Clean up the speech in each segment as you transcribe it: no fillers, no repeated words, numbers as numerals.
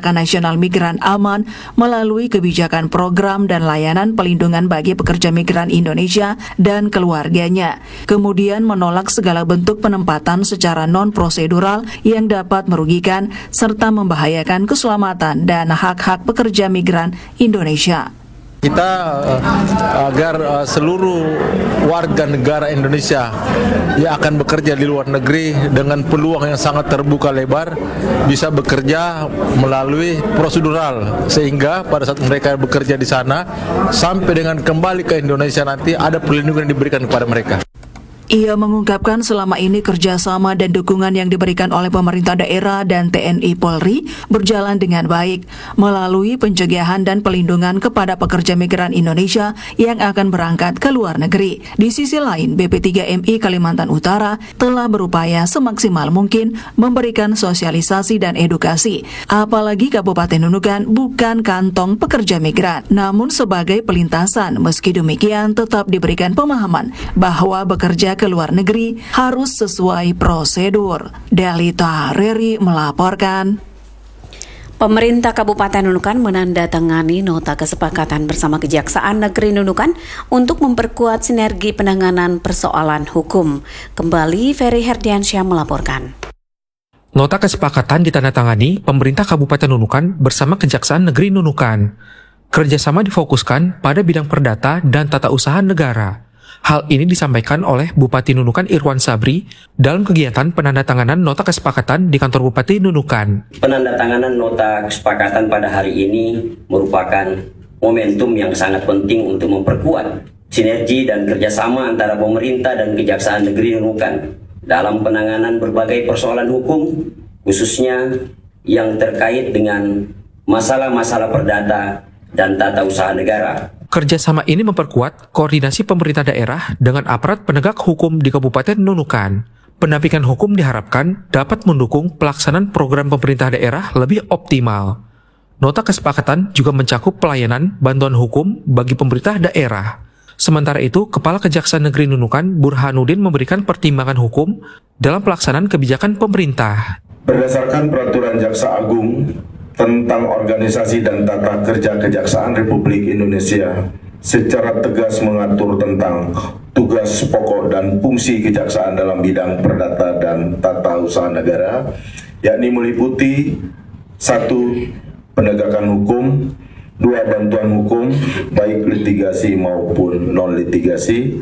Gerakan Nasional Migran Aman melalui kebijakan program dan layanan pelindungan bagi pekerja migran Indonesia dan keluarganya. Kemudian menolak segala bentuk penempatan secara non-prosedural yang dapat merugikan serta membahayakan keselamatan dan hak-hak pekerja migran Indonesia. Kita agar seluruh warga negara Indonesia yang akan bekerja di luar negeri dengan peluang yang sangat terbuka lebar bisa bekerja melalui prosedural, sehingga pada saat mereka bekerja di sana sampai dengan kembali ke Indonesia nanti ada perlindungan yang diberikan kepada mereka. Ia mengungkapkan selama ini kerjasama dan dukungan yang diberikan oleh pemerintah daerah dan TNI Polri berjalan dengan baik melalui pencegahan dan pelindungan kepada pekerja migran Indonesia yang akan berangkat ke luar negeri. Di sisi lain, BP3MI Kalimantan Utara telah berupaya semaksimal mungkin memberikan sosialisasi dan edukasi, apalagi Kabupaten Nunukan bukan kantong pekerja migran, namun sebagai pelintasan. Meski demikian, tetap diberikan pemahaman bahwa bekerja ke luar negeri harus sesuai prosedur. Delita Reri melaporkan. Pemerintah Kabupaten Nunukan menandatangani nota kesepakatan bersama Kejaksaan Negeri Nunukan untuk memperkuat sinergi penanganan persoalan hukum. Kembali Ferry Herdiansyah melaporkan. Nota kesepakatan ditandatangani pemerintah Kabupaten Nunukan bersama Kejaksaan Negeri Nunukan. Kerjasama difokuskan pada bidang perdata dan tata usaha negara. Hal ini disampaikan oleh Bupati Nunukan Irwan Sabri dalam kegiatan penandatanganan nota kesepakatan di kantor Bupati Nunukan. Penandatanganan nota kesepakatan pada hari ini merupakan momentum yang sangat penting untuk memperkuat sinergi dan kerjasama antara pemerintah dan Kejaksaan Negeri Nunukan dalam penanganan berbagai persoalan hukum, khususnya yang terkait dengan masalah-masalah perdata dan tata usaha negara. Kerjasama ini memperkuat koordinasi pemerintah daerah dengan aparat penegak hukum di Kabupaten Nunukan. Pendampingan hukum diharapkan dapat mendukung pelaksanaan program pemerintah daerah lebih optimal. Nota kesepakatan juga mencakup pelayanan bantuan hukum bagi pemerintah daerah. Sementara itu, Kepala Kejaksaan Negeri Nunukan Burhanuddin memberikan pertimbangan hukum dalam pelaksanaan kebijakan pemerintah. Berdasarkan Peraturan Jaksa Agung tentang organisasi dan tata kerja Kejaksaan Republik Indonesia secara tegas mengatur tentang tugas pokok dan fungsi kejaksaan dalam bidang perdata dan tata usaha negara, yakni meliputi 1. Penegakan hukum, 2. Bantuan hukum, baik litigasi maupun non-litigasi,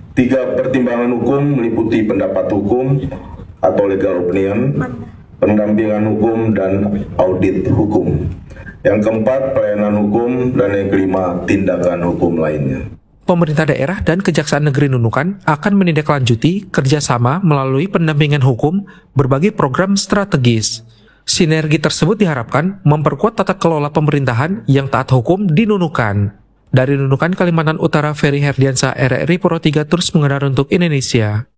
3. Pertimbangan hukum meliputi pendapat hukum atau legal opinion, pendampingan hukum dan audit hukum. Yang keempat, pelayanan hukum, dan yang kelima, tindakan hukum lainnya. Pemerintah daerah dan Kejaksaan Negeri Nunukan akan menindaklanjuti kerjasama melalui pendampingan hukum berbagai program strategis. Sinergi tersebut diharapkan memperkuat tata kelola pemerintahan yang taat hukum di Nunukan. Dari Nunukan, Kalimantan Utara, Ferry Herdiansyah, RRI Pro 3 terus mengudara untuk Indonesia.